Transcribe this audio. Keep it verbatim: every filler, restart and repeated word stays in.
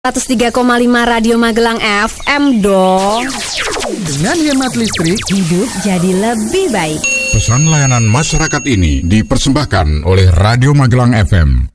seratus tiga koma lima Radio Magelang F M dong. Dengan hemat listrik, hidup jadi lebih baik. Pesan layanan masyarakat ini dipersembahkan oleh Radio Magelang F M